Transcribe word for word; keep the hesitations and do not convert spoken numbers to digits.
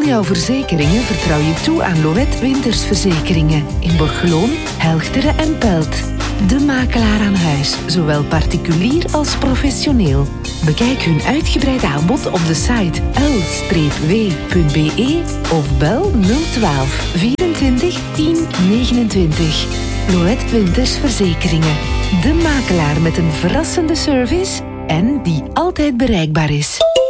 jouw verzekeringen vertrouw je toe aan Lorette Winters Verzekeringen in Borgeloon, Helchteren en Pelt. De makelaar aan huis, zowel particulier als professioneel. Bekijk hun uitgebreid aanbod op de site l w punt b e of bel nul twaalf vierentwintig tien negenentwintig. Lorette Winters Verzekeringen. De makelaar met een verrassende service en die altijd bereikbaar is.